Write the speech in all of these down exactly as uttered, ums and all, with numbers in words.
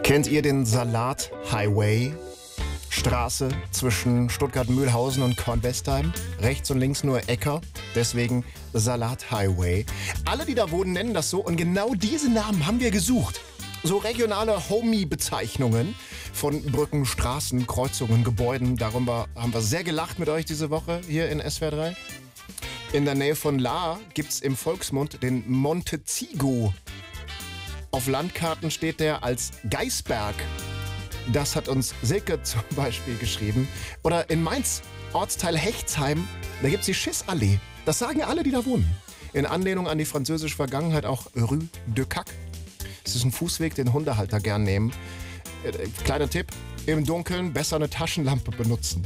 Kennt ihr den Salat-Highway? Straße zwischen Stuttgart-Mühlhausen und Kornwestheim. Rechts und links nur Äcker, deswegen Salat-Highway. Alle, die da wohnen, nennen das so und genau diese Namen haben wir gesucht. So regionale Homie-Bezeichnungen von Brücken, Straßen, Kreuzungen, Gebäuden. Darüber haben wir sehr gelacht mit euch diese Woche hier in S W R drei. In der Nähe von Lahr gibt es im Volksmund den Montezigou. Auf Landkarten steht der als Geisberg. Das hat uns Silke zum Beispiel geschrieben. Oder in Mainz, Ortsteil Hechtsheim, da gibt es die Schissallee. Das sagen alle, die da wohnen. In Anlehnung an die französische Vergangenheit auch Rue de Cac. Es ist ein Fußweg, den Hundehalter gern nehmen. Äh, kleiner Tipp, im Dunkeln besser eine Taschenlampe benutzen.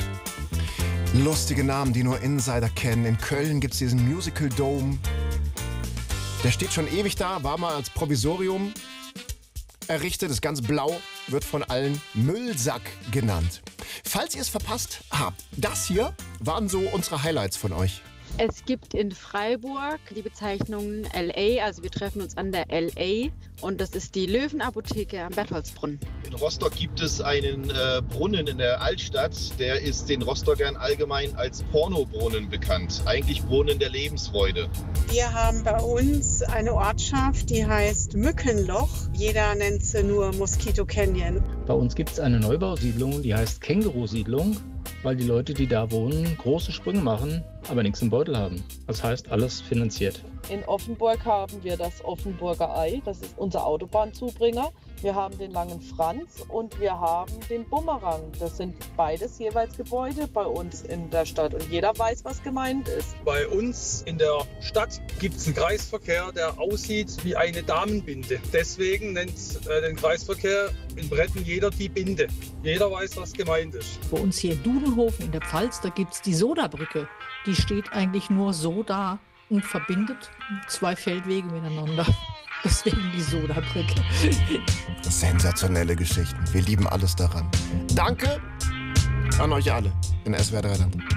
Lustige Namen, die nur Insider kennen. In Köln gibt es diesen Musical Dome. Der steht schon ewig da, war mal als Provisorium errichtet, ist ganz blau, wird von allen Müllsack genannt. Falls ihr es verpasst habt, das hier waren so unsere Highlights von euch. Es gibt in Freiburg die Bezeichnung L A, also wir treffen uns an der L A und das ist die Löwenapotheke am Bertholdsbrunnen. In Rostock gibt es einen äh, Brunnen in der Altstadt, der ist den Rostockern allgemein als Pornobrunnen bekannt, eigentlich Brunnen der Lebensfreude. Wir haben bei uns eine Ortschaft, die heißt Mückenloch, jeder nennt sie nur Mosquito Canyon. Bei uns gibt es eine Neubausiedlung, die heißt Känguru-Siedlung, weil die Leute, die da wohnen, große Sprünge machen, aber nichts im Beutel haben. Das heißt, alles finanziert. In Offenburg haben wir das Offenburger Ei, das ist unser Autobahnzubringer. Wir haben den Langen Franz und wir haben den Bumerang. Das sind beides jeweils Gebäude bei uns in der Stadt und jeder weiß, was gemeint ist. Bei uns in der Stadt gibt es einen Kreisverkehr, der aussieht wie eine Damenbinde. Deswegen nennt äh, den Kreisverkehr in Bretten jeder die Binde. Jeder weiß, was gemeint ist. Bei uns hier in Dudenhofen in der Pfalz, da gibt es die Sodabrücke. Die steht eigentlich nur so da und verbindet zwei Feldwege miteinander. Deswegen die Sodabrücke. Sensationelle Geschichten. Wir lieben alles daran. Danke an euch alle in S W R drei.